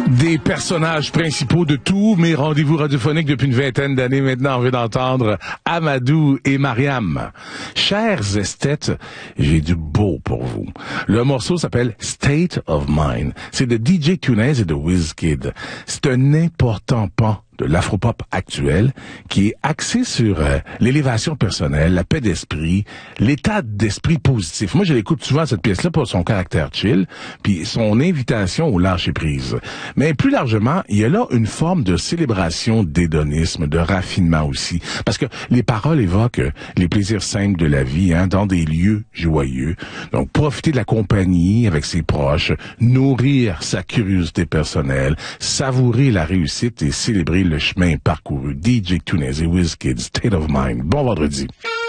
Des personnages principaux de tous mes rendez-vous radiophoniques depuis une vingtaine d'années maintenant, on vient d'entendre Amadou et Mariam. Chers esthètes, j'ai du beau pour vous. Le morceau s'appelle State of Mind. C'est de DJ Tunes et de Wizkid. C'est un important pan de l'afropop actuel qui est axé sur l'élévation personnelle, la paix d'esprit, l'état d'esprit positif. Moi, je l'écoute souvent, cette pièce-là, pour son caractère chill, puis son invitation au lâcher-prise. Mais plus largement, il y a là une forme de célébration d'hédonisme, de raffinement aussi, parce que les paroles évoquent les plaisirs simples de la vie, dans des lieux joyeux. Donc, profiter de la compagnie avec ses proches, nourrir sa curiosité personnelle, savourer la réussite et célébrer le chemin parcouru. DJ Tunes et Wizkid, State of Mind. Bon vendredi.